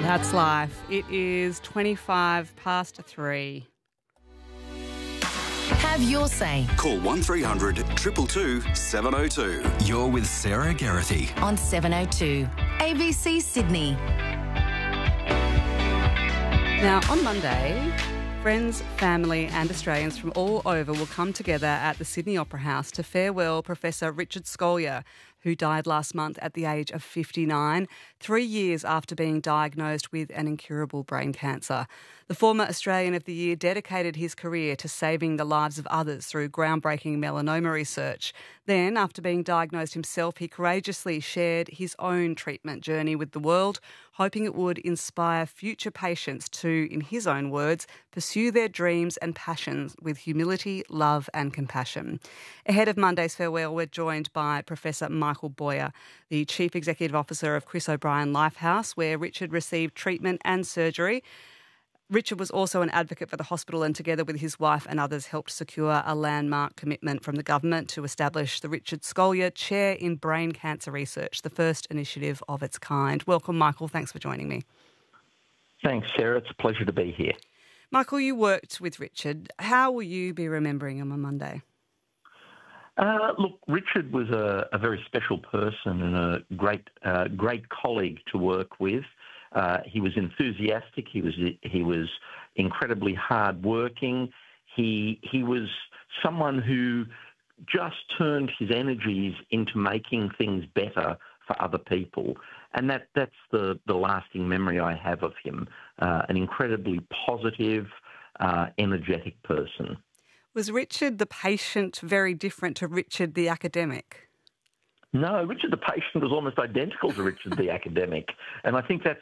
That's life. It is 25 past 3. Have your say Call 1300 222 702. You're with Sarah Geraghty. on 702 ABC Sydney. Now, on Monday, friends, family and Australians from all over will come together at the Sydney Opera House to farewell Professor Richard Scolyer, who died last month at the age of 59, 3 years after being diagnosed with an incurable brain cancer. The former Australian of the Year dedicated his career to saving the lives of others through groundbreaking melanoma research. Then, after being diagnosed himself, he courageously shared his own treatment journey with the world, hoping it would inspire future patients to, in his own words, pursue their dreams and passions with humility, love and compassion. Ahead of Monday's farewell, we're joined by Professor Michael Boyer, the Chief Executive Officer of Chris O'Brien Lifehouse, where Richard received treatment and surgery. Richard was also an advocate for the hospital and together with his wife and others helped secure a landmark commitment from the government to establish the Richard Scolyer Chair in Brain Cancer Research, the first initiative of its kind. Welcome, Michael. Thanks for joining me. Thanks, Sarah. It's a pleasure to be here. Michael, you worked with Richard. How will you be remembering him on Monday? Look, Richard was a very special person and a great colleague to work with. He was enthusiastic. He was incredibly hardworking. He was someone who just turned his energies into making things better for other people, and that's the lasting memory I have of him. An incredibly positive, energetic person. Was Richard the patient very different to Richard the academic? No, Richard the patient was almost identical to Richard the academic. And I think that's